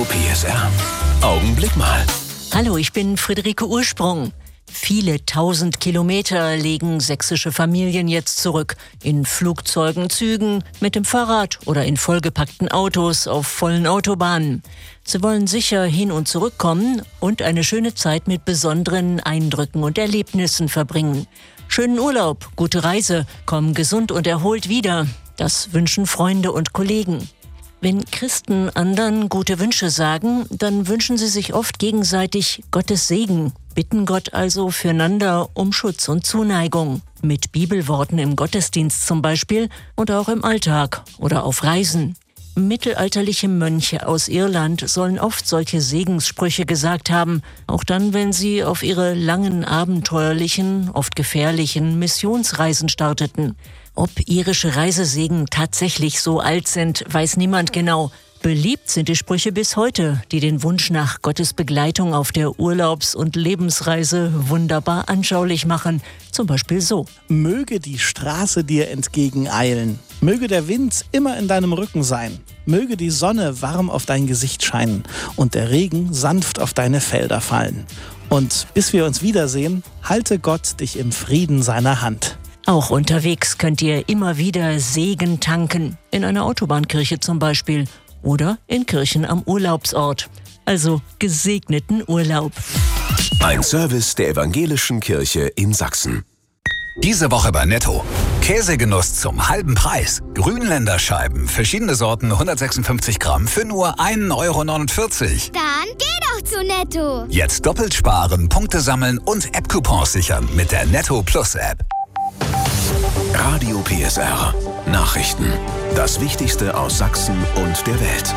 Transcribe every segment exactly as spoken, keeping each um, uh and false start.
Radio P S R. Augenblick mal. Hallo, ich bin Friederike Ursprung. Viele tausend Kilometer legen sächsische Familien jetzt zurück. In Flugzeugen, Zügen, mit dem Fahrrad oder in vollgepackten Autos auf vollen Autobahnen. Sie wollen sicher hin und zurückkommen und eine schöne Zeit mit besonderen Eindrücken und Erlebnissen verbringen. Schönen Urlaub, gute Reise, kommen gesund und erholt wieder. Das wünschen Freunde und Kollegen. Wenn Christen anderen gute Wünsche sagen, dann wünschen sie sich oft gegenseitig Gottes Segen, bitten Gott also füreinander um Schutz und Zuneigung. Mit Bibelworten im Gottesdienst zum Beispiel und auch im Alltag oder auf Reisen. Mittelalterliche Mönche aus Irland sollen oft solche Segenssprüche gesagt haben, auch dann, wenn sie auf ihre langen, abenteuerlichen, oft gefährlichen Missionsreisen starteten. Ob irische Reisesegen tatsächlich so alt sind, weiß niemand genau. Beliebt sind die Sprüche bis heute, die den Wunsch nach Gottes Begleitung auf der Urlaubs- und Lebensreise wunderbar anschaulich machen. Zum Beispiel so: Möge die Straße dir entgegeneilen. Möge der Wind immer in deinem Rücken sein. Möge die Sonne warm auf dein Gesicht scheinen und der Regen sanft auf deine Felder fallen. Und bis wir uns wiedersehen, halte Gott dich im Frieden seiner Hand. Auch unterwegs könnt ihr immer wieder Segen tanken. In einer Autobahnkirche zum Beispiel. Oder in Kirchen am Urlaubsort. Also gesegneten Urlaub. Ein Service der Evangelischen Kirche in Sachsen. Diese Woche bei Netto. Käsegenuss zum halben Preis. Grünländerscheiben, verschiedene Sorten, hundertsechsundfünfzig Gramm für nur ein Euro neunundvierzig. Dann geh doch zu Netto. Jetzt doppelt sparen, Punkte sammeln und App-Coupons sichern mit der Netto Plus App. Radio P S R. Nachrichten. Das Wichtigste aus Sachsen und der Welt.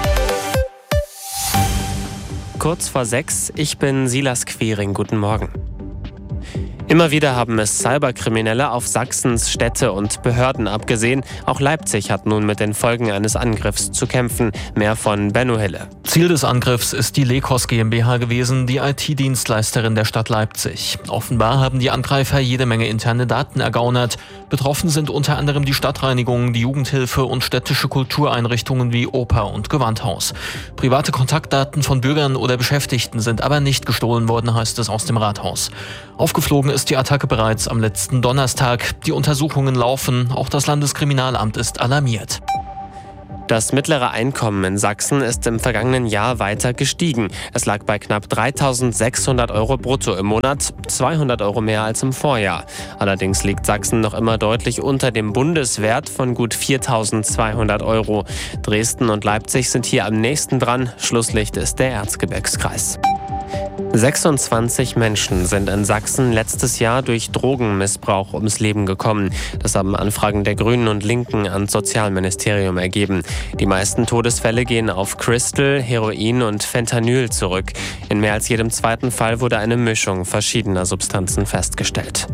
Kurz vor sechs, ich bin Silas Quering. Guten Morgen. Immer wieder haben es Cyberkriminelle auf Sachsens Städte und Behörden abgesehen. Auch Leipzig hat nun mit den Folgen eines Angriffs zu kämpfen. Mehr von Benno Hille. Ziel des Angriffs ist die Lekos GmbH gewesen, die I T-Dienstleisterin der Stadt Leipzig. Offenbar haben die Angreifer jede Menge interne Daten ergaunert. Betroffen sind unter anderem die Stadtreinigung, die Jugendhilfe und städtische Kultureinrichtungen wie Oper und Gewandhaus. Private Kontaktdaten von Bürgern oder Beschäftigten sind aber nicht gestohlen worden, heißt es aus dem Rathaus. Aufgeflogen ist die Attacke bereits am letzten Donnerstag. Die Untersuchungen laufen, auch das Landeskriminalamt ist alarmiert. Das mittlere Einkommen in Sachsen ist im vergangenen Jahr weiter gestiegen. Es lag bei knapp dreitausendsechshundert Euro brutto im Monat, zweihundert Euro mehr als im Vorjahr. Allerdings liegt Sachsen noch immer deutlich unter dem Bundeswert von gut viertausendzweihundert Euro. Dresden und Leipzig sind hier am nächsten dran. Schlusslicht ist der Erzgebirgskreis. sechsundzwanzig Menschen sind in Sachsen letztes Jahr durch Drogenmissbrauch ums Leben gekommen. Das haben Anfragen der Grünen und Linken ans Sozialministerium ergeben. Die meisten Todesfälle gehen auf Crystal, Heroin und Fentanyl zurück. In mehr als jedem zweiten Fall wurde eine Mischung verschiedener Substanzen festgestellt.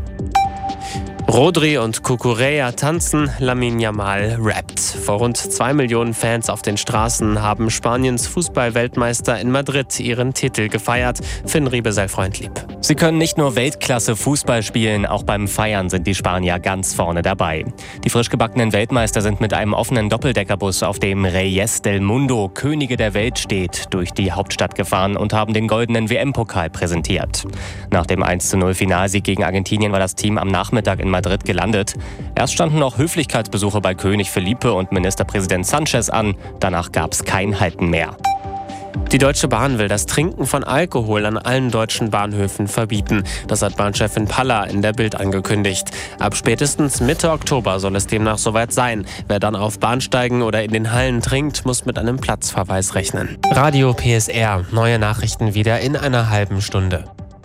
Rodri und Cucurella tanzen, Lamine Yamal rappt. Vor rund zwei Millionen Fans auf den Straßen haben Spaniens Fußball-Weltmeister in Madrid ihren Titel gefeiert. Finn Riebe sei freundlieb. Sie können nicht nur Weltklasse-Fußball spielen, auch beim Feiern sind die Spanier ganz vorne dabei. Die frisch gebackenen Weltmeister sind mit einem offenen Doppeldeckerbus, auf dem Reyes del Mundo, Könige der Welt steht, durch die Hauptstadt gefahren und haben den goldenen W M-Pokal präsentiert. Nach dem eins zu null Finalsieg gegen Argentinien war das Team am Nachmittag in Madrid gelandet. Erst standen noch Höflichkeitsbesuche bei König Felipe und Ministerpräsident Sanchez an. Danach gab es kein Halten mehr. Die Deutsche Bahn will das Trinken von Alkohol an allen deutschen Bahnhöfen verbieten. Das hat Bahnchefin Palla in der Bild angekündigt. Ab spätestens Mitte Oktober soll es demnach soweit sein. Wer dann auf Bahnsteigen oder in den Hallen trinkt, muss mit einem Platzverweis rechnen. Radio P S R. Neue Nachrichten wieder in einer halben Stunde.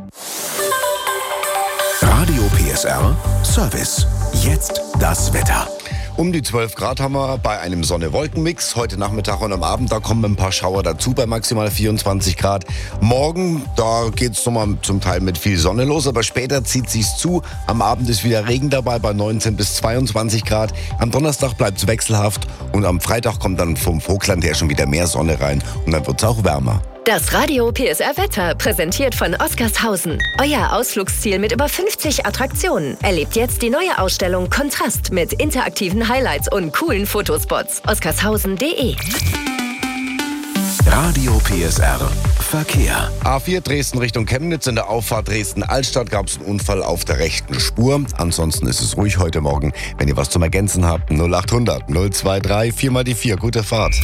Radio P S R Service. Jetzt das Wetter. Um die zwölf Grad haben wir bei einem Sonne-Wolken-Mix. Heute Nachmittag und am Abend, da kommen ein paar Schauer dazu bei maximal vierundzwanzig Grad. Morgen, da geht es nochmal zum Teil mit viel Sonne los, aber später zieht sich's zu. Am Abend ist wieder Regen dabei bei neunzehn bis zweiundzwanzig Grad. Am Donnerstag bleibt es wechselhaft und am Freitag kommt dann vom Vogtland her schon wieder mehr Sonne rein und dann wird es auch wärmer. Das Radio P S R Wetter, präsentiert von Oskarshausen. Euer Ausflugsziel mit über fünfzig Attraktionen. Erlebt jetzt die neue Ausstellung Kontrast mit interaktiven Highlights und coolen Fotospots. oskarshausen punkt de Radio P S R Verkehr. A vier Dresden Richtung Chemnitz. In der Auffahrt Dresden-Altstadt gab es einen Unfall auf der rechten Spur. Ansonsten ist es ruhig heute Morgen. Wenn ihr was zum Ergänzen habt, null acht hundert null zwei drei vier mal die vier. Gute Fahrt.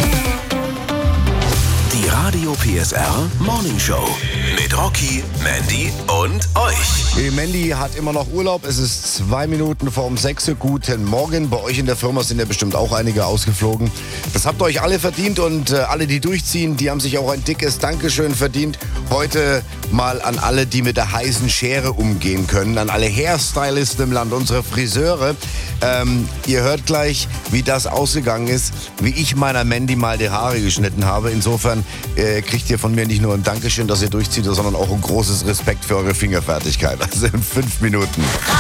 Die Radio P S R Morning Show mit Rocky, Mandy und euch. Die Mandy hat immer noch Urlaub. Es ist zwei Minuten vor um sechs Uhr. Guten Morgen. Bei euch in der Firma sind ja bestimmt auch einige ausgeflogen. Das habt ihr euch alle verdient und äh, alle, die durchziehen, die haben sich auch ein dickes Dankeschön verdient. Heute mal an alle, die mit der heißen Schere umgehen können, an alle Hairstylisten im Land, unsere Friseure. Ähm, ihr hört gleich, wie das ausgegangen ist, wie ich meiner Mandy mal die Haare geschnitten habe. Insofern äh, kriegt ihr von mir nicht nur ein Dankeschön, dass ihr durchzieht, sondern auch ein großes Respekt für eure Fingerfertigkeit. Also in fünf Minuten.